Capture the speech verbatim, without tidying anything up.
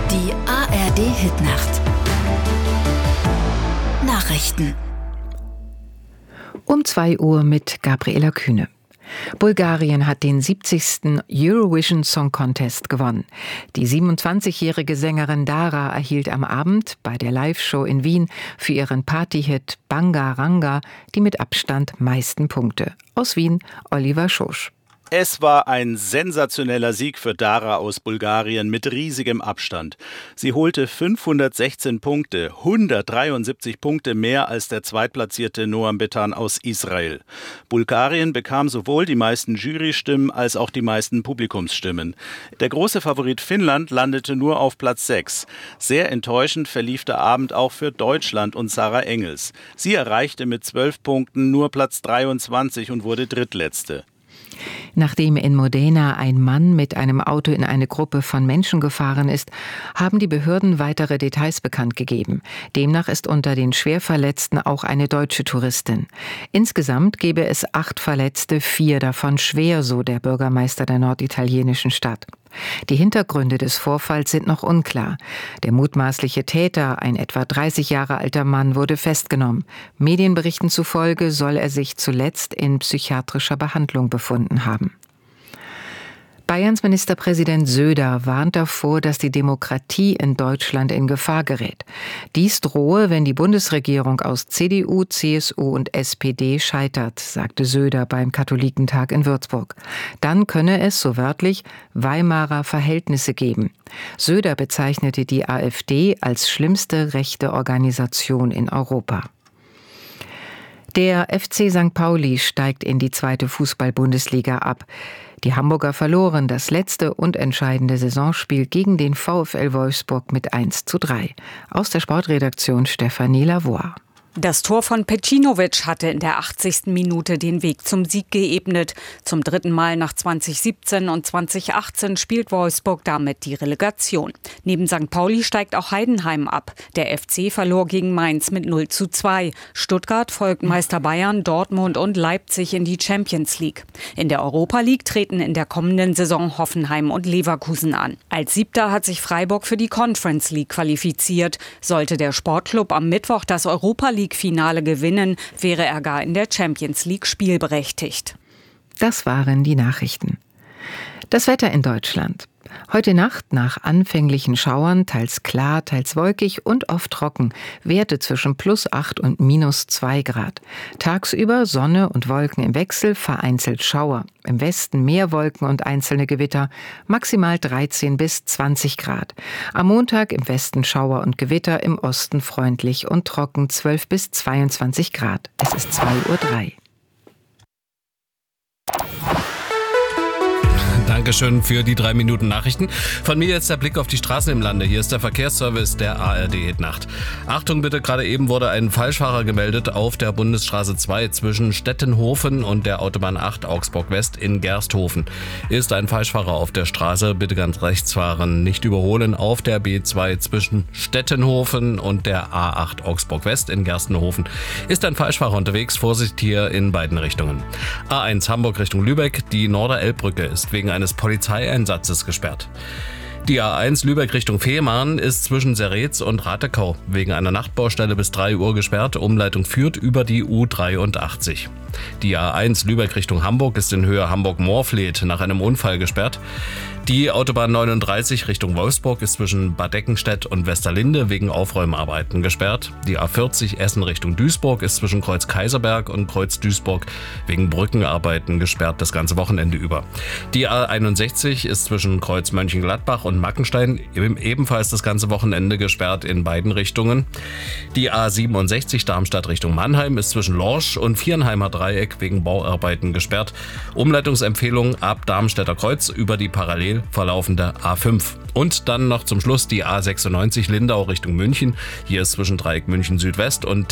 Die A R D-Hitnacht. Nachrichten. Um zwei Uhr mit Gabriela Kühne. Bulgarien hat den siebzigsten Eurovision Song Contest gewonnen. Die siebenundzwanzigjährige Sängerin Dara erhielt am Abend bei der Live-Show in Wien für ihren Partyhit Banga Ranga die mit Abstand meisten Punkte. Aus Wien Oliver Schosch. Es war ein sensationeller Sieg für Dara aus Bulgarien mit riesigem Abstand. Sie holte fünfhundertsechzehn Punkte, hundertdreiundsiebzig Punkte mehr als der zweitplatzierte Noam Betan aus Israel. Bulgarien bekam sowohl die meisten Jurystimmen als auch die meisten Publikumsstimmen. Der große Favorit Finnland landete nur auf Platz sechs. Sehr enttäuschend verlief der Abend auch für Deutschland und Sarah Engels. Sie erreichte mit zwölf Punkten nur Platz dreiundzwanzig und wurde Drittletzte. Nachdem in Modena ein Mann mit einem Auto in eine Gruppe von Menschen gefahren ist, haben die Behörden weitere Details bekannt gegeben. Demnach ist unter den Schwerverletzten auch eine deutsche Touristin. Insgesamt gebe es acht Verletzte, vier davon schwer, so der Bürgermeister der norditalienischen Stadt. Die Hintergründe des Vorfalls sind noch unklar. Der mutmaßliche Täter, ein etwa dreißig Jahre alter Mann, wurde festgenommen. Medienberichten zufolge soll er sich zuletzt in psychiatrischer Behandlung befunden haben. Bayerns Ministerpräsident Söder warnt davor, dass die Demokratie in Deutschland in Gefahr gerät. Dies drohe, wenn die Bundesregierung aus C D U, C S U und S P D scheitert, sagte Söder beim Katholikentag in Würzburg. Dann könne es, so wörtlich, Weimarer Verhältnisse geben. Söder bezeichnete die AfD als schlimmste rechte Organisation in Europa. Der F C Sankt Pauli steigt in die zweite Fußball-Bundesliga ab. Die Hamburger verloren das letzte und entscheidende Saisonspiel gegen den VfL Wolfsburg mit eins zu drei. Aus der Sportredaktion Stefanie Lavoie. Das Tor von Pecinovic hatte in der achtzigsten Minute den Weg zum Sieg geebnet. Zum dritten Mal nach zwanzig siebzehn und zwanzig achtzehn spielt Wolfsburg damit die Relegation. Neben Sankt Pauli steigt auch Heidenheim ab. Der F C verlor gegen Mainz mit null zu zwei. Stuttgart folgt Meister Bayern, Dortmund und Leipzig in die Champions League. In der Europa League treten in der kommenden Saison Hoffenheim und Leverkusen an. Als Siebter hat sich Freiburg für die Conference League qualifiziert. Sollte der Sportclub am Mittwoch das Europa League Finale gewinnen, wäre er gar in der Champions League spielberechtigt. Das waren die Nachrichten. Das Wetter in Deutschland. Heute Nacht nach anfänglichen Schauern, teils klar, teils wolkig und oft trocken, Werte zwischen plus acht und minus zwei Grad. Tagsüber Sonne und Wolken im Wechsel, vereinzelt Schauer. Im Westen mehr Wolken und einzelne Gewitter, maximal dreizehn bis zwanzig Grad. Am Montag im Westen Schauer und Gewitter, im Osten freundlich und trocken, zwölf bis zweiundzwanzig Grad. Es ist zwei Uhr drei. Dankeschön für die drei Minuten Nachrichten. Von mir jetzt der Blick auf die Straßen im Lande. Hier ist der Verkehrsservice der A R D-Hitnacht. Achtung bitte, gerade eben wurde ein Falschfahrer gemeldet auf der Bundesstraße zwei zwischen Stettenhofen und der Autobahn acht Augsburg West in Gersthofen. Ist ein Falschfahrer auf der Straße, bitte ganz rechts fahren, nicht überholen. Auf der B zwei zwischen Stettenhofen und der A acht Augsburg West in Gerstenhofen ist ein Falschfahrer unterwegs. Vorsicht hier in beiden Richtungen. A eins Hamburg Richtung Lübeck. Die Norderelbbrücke ist wegen eines Polizeieinsatzes gesperrt. Die A eins Lübeck Richtung Fehmarn ist zwischen Seretz und Ratekau wegen einer Nachtbaustelle bis drei Uhr gesperrt. Umleitung führt über die U dreiundachtzig. Die A eins Lübeck Richtung Hamburg ist in Höhe Hamburg-Moorfleet nach einem Unfall gesperrt. Die Autobahn neununddreißig Richtung Wolfsburg ist zwischen Bad Deckenstedt und Westerlinde wegen Aufräumarbeiten gesperrt. Die A vierzig Essen Richtung Duisburg ist zwischen Kreuz Kaiserberg und Kreuz Duisburg wegen Brückenarbeiten gesperrt das ganze Wochenende über. Die A einundsechzig ist zwischen Kreuz Mönchengladbach und Mackenstein ebenfalls das ganze Wochenende gesperrt in beiden Richtungen. Die A siebenundsechzig Darmstadt Richtung Mannheim ist zwischen Lorsch und Vierenheimer Dreieck wegen Bauarbeiten gesperrt. Umleitungsempfehlung ab Darmstädter Kreuz über die parallel verlaufende A fünf. Und dann noch zum Schluss die A sechsundneunzig Lindau Richtung München. Hier ist zwischen Dreieck München Südwest und